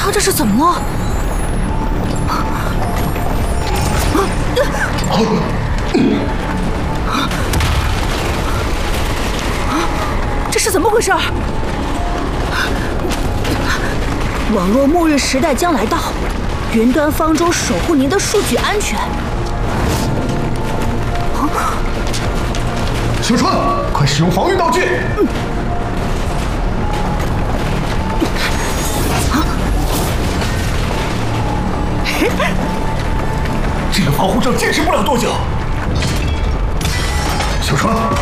他这是怎么了？这是怎么回事？网络末日时代将来到，云端方舟守护您的数据安全。 小川，快使用防御道具！这个防护罩坚持不了多久。小川，